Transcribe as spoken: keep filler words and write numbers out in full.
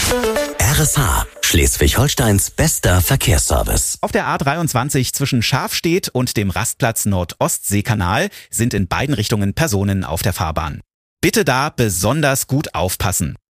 R S H, Schleswig-Holsteins bester Verkehrsservice. Auf der A dreiundzwanzig zwischen Schafstedt und dem Rastplatz Nord-Ostsee-Kanal sind in beiden Richtungen Personen auf der Fahrbahn. Bitte da besonders gut aufpassen.